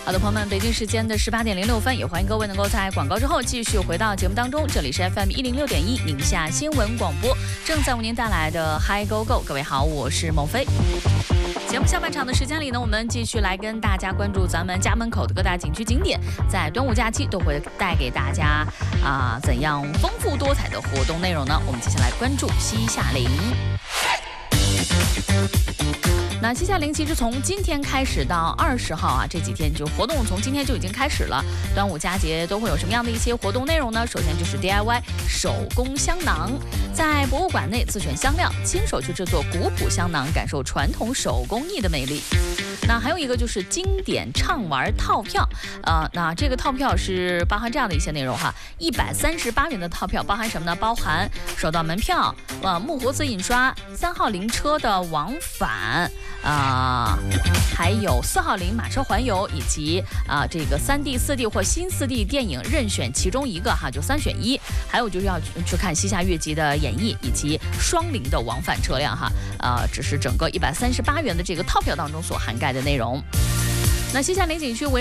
好的，朋友们，北京时间的18点06分，也欢迎各位能够在广告之后继续回到节目当中。这里是 FM 106.1宁夏新闻广播，正在为您带来的 Hi Go Go。各位好，我是孟非。节目下半场的时间里呢，我们继续来跟大家关注咱们家门口的各大景区景点，在端午假期都会带给大家怎样丰富多彩的活动内容呢？我们接下来关注西夏陵。那西夏陵其实从今天开始到20号这几天就活动从今天就已经开始了。端午佳节都会有什么样的一些活动内容呢？首先就是 DIY 手工香囊，在博物馆内自选香料，亲手去制作古朴香囊，感受传统手工艺的魅力。那还有一个就是经典畅玩套票，那这个套票是包含这样的一些内容哈，138元的套票包含什么呢？包含手道门票、木活字印刷、3号灵车的往返，还有4号灵马车环游，以及这个3D、4D 或新4D 电影任选其中一个哈，就3选1。还有就是要去看西夏乐集的演绎，以及双灵的往返车辆哈，只是整个138元的这个套票当中所涵盖的内容。那西夏陵景区为